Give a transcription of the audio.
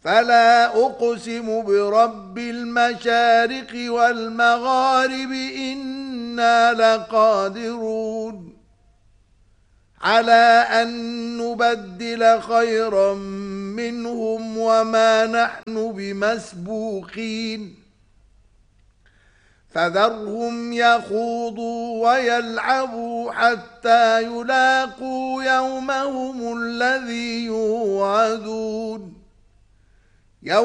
فلا أقسم برب المشارق والمغارب إنا لقادرون على أن نبدل خيرا منهم وما نحن بمسبوقين فذرهم يخوضوا ويلعبوا حتى يلاقوا يومهم الذي يوعدون